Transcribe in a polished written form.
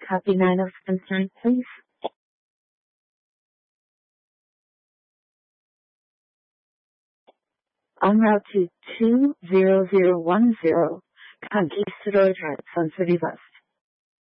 Copy 9 of concern, please. En route to 20010, Conquistador Drive, Sun City West.